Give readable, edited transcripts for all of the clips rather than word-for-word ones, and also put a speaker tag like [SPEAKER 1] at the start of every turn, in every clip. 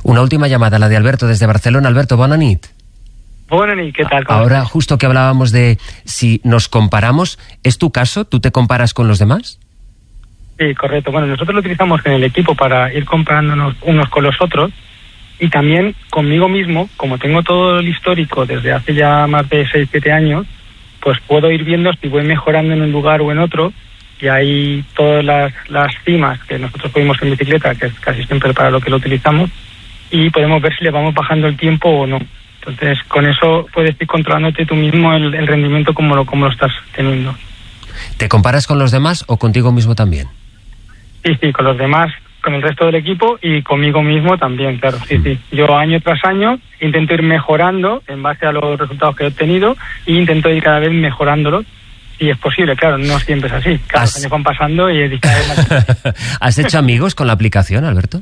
[SPEAKER 1] Una última llamada, la de Alberto desde Barcelona. Alberto, bona nit.
[SPEAKER 2] Bona nit, ¿qué tal?
[SPEAKER 1] Ahora, justo que hablábamos de si nos comparamos, ¿es tu caso? ¿Tú te comparas con los demás?
[SPEAKER 2] Sí, correcto. Bueno, nosotros lo utilizamos en el equipo para ir comparándonos unos con los otros y también conmigo mismo, como tengo todo el histórico desde hace ya más de 6-7 años, pues puedo ir viendo si voy mejorando en un lugar o en otro, y hay todas las cimas que nosotros subimos en bicicleta, que es casi siempre para lo que lo utilizamos, y podemos ver si le vamos bajando el tiempo o no. Entonces, con eso puedes ir controlándote tú mismo el rendimiento como lo estás teniendo.
[SPEAKER 1] ¿Te comparas con los demás o contigo mismo también?
[SPEAKER 2] Sí, con los demás, con el resto del equipo y conmigo mismo también, claro, sí. Yo año tras año intento ir mejorando en base a los resultados que he obtenido e intento ir cada vez mejorándolos. Y es posible, claro, no siempre es así. Cada año van pasando y cada vez más.
[SPEAKER 1] ¿Has hecho amigos con la aplicación, Alberto?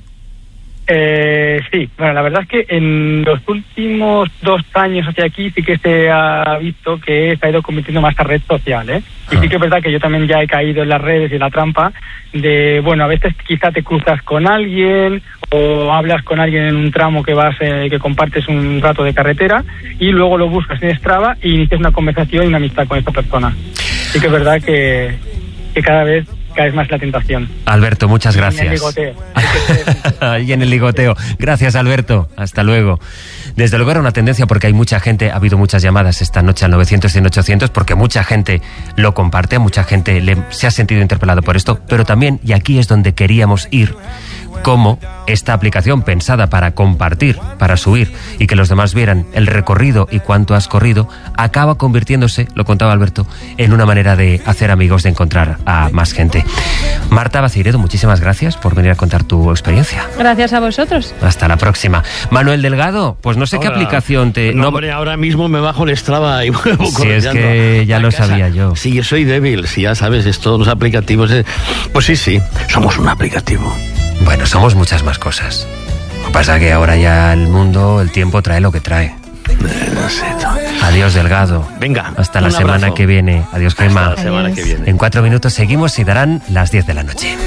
[SPEAKER 2] Sí, bueno, la verdad es que en los últimos 2 años hacia aquí sí que se ha visto que se ha ido convirtiendo más a red social, ¿eh? Y sí que es verdad que yo también ya he caído en las redes y en la trampa de, bueno, a veces quizá te cruzas con alguien o hablas con alguien en un tramo que vas, que compartes un rato de carretera y luego lo buscas en Strava y inicias una conversación y una amistad con esta persona. Sí que es verdad que cada vez caes más la tentación.
[SPEAKER 1] Alberto, muchas gracias.
[SPEAKER 2] En el ligoteo.
[SPEAKER 1] Y en el ligoteo. Gracias, Alberto. Hasta luego. Desde luego era una tendencia porque hay mucha gente, ha habido muchas llamadas esta noche al 900-100-800 porque mucha gente lo comparte, mucha gente se ha sentido interpelado por esto, pero también, y aquí es donde queríamos ir, cómo esta aplicación pensada para compartir, para subir y que los demás vieran el recorrido y cuánto has corrido, acaba convirtiéndose, lo contaba Alberto, en una manera de hacer amigos, de encontrar a más gente. Marta Baceiredo, muchísimas gracias por venir a contar tu experiencia.
[SPEAKER 3] Gracias a vosotros.
[SPEAKER 1] Hasta la próxima. Manuel Delgado, pues no sé qué aplicación te...
[SPEAKER 4] No, hombre, ahora mismo me bajo el Strava y vuelvo
[SPEAKER 1] sí, es que ya lo sabía yo.
[SPEAKER 4] Sí, yo soy débil, si ya sabes, es todos los aplicativos. Pues sí, somos un aplicativo.
[SPEAKER 1] Bueno, somos muchas más cosas. Lo que pasa es que ahora ya el mundo, el tiempo trae lo que trae.
[SPEAKER 4] No sé.
[SPEAKER 1] Adiós, Delgado.
[SPEAKER 4] Venga.
[SPEAKER 1] Hasta la semana que viene. Adiós, Gemma.
[SPEAKER 4] Hasta la semana que viene.
[SPEAKER 1] En 4 minutos seguimos y darán las 10 de la noche.